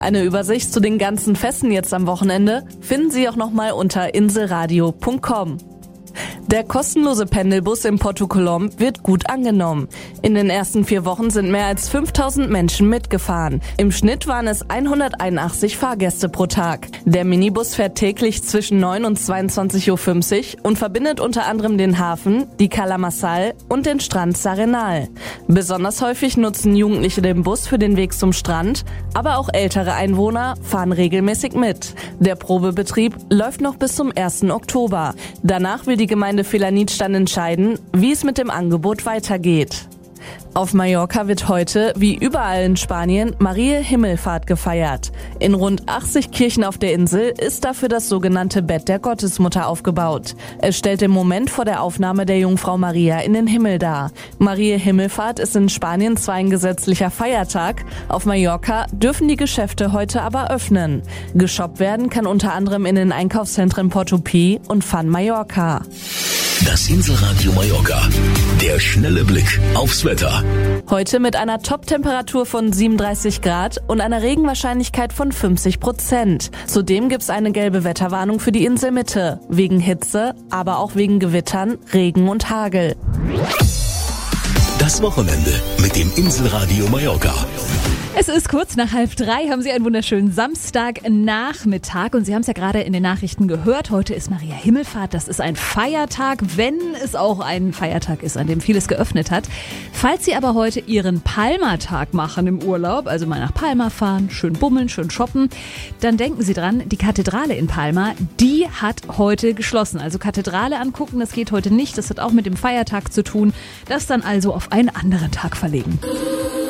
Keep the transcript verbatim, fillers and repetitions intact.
Eine Übersicht zu den ganzen Festen jetzt am Wochenende finden Sie auch nochmal unter inselradio punkt com. Der kostenlose Pendelbus in Porto Colom wird gut angenommen. In den ersten vier Wochen sind mehr als fünftausend Menschen mitgefahren. Im Schnitt waren es hunderteinundachtzig Fahrgäste pro Tag. Der Minibus fährt täglich zwischen neun und zweiundzwanzig Uhr fünfzig und verbindet unter anderem den Hafen, die Cala Masal und den Strand S'Arenal. Besonders häufig nutzen Jugendliche den Bus für den Weg zum Strand, aber auch ältere Einwohner fahren regelmäßig mit. Der Probebetrieb läuft noch bis zum ersten Oktober. Danach will die Gemeinde Felanitsch dann entscheiden, wie es mit dem Angebot weitergeht. Auf Mallorca wird heute, wie überall in Spanien, Mariä Himmelfahrt gefeiert. In rund achtzig Kirchen auf der Insel ist dafür das sogenannte Bett der Gottesmutter aufgebaut. Es stellt den Moment vor der Aufnahme der Jungfrau Maria in den Himmel dar. Mariä Himmelfahrt ist in Spanien zwar ein gesetzlicher Feiertag, auf Mallorca dürfen die Geschäfte heute aber öffnen. Geshoppt werden kann unter anderem in den Einkaufszentren Portopí und Fun Mallorca. Das Inselradio Mallorca. Der schnelle Blick aufs Wetter. Heute mit einer Top-Temperatur von siebenunddreißig Grad und einer Regenwahrscheinlichkeit von fünfzig Prozent. Zudem gibt's eine gelbe Wetterwarnung für die Inselmitte. Wegen Hitze, aber auch wegen Gewittern, Regen und Hagel. Das Wochenende mit dem Inselradio Mallorca. Es ist kurz nach halb drei, haben Sie einen wunderschönen Samstagnachmittag und Sie haben es ja gerade in den Nachrichten gehört, heute ist Mariä Himmelfahrt, das ist ein Feiertag, wenn es auch ein Feiertag ist, an dem vieles geöffnet hat. Falls Sie aber heute Ihren Palma-Tag machen im Urlaub, also mal nach Palma fahren, schön bummeln, schön shoppen, dann denken Sie dran, die Kathedrale in Palma, die hat heute geschlossen. Also Kathedrale angucken, das geht heute nicht, das hat auch mit dem Feiertag zu tun, das dann also auf einen anderen Tag verlegen.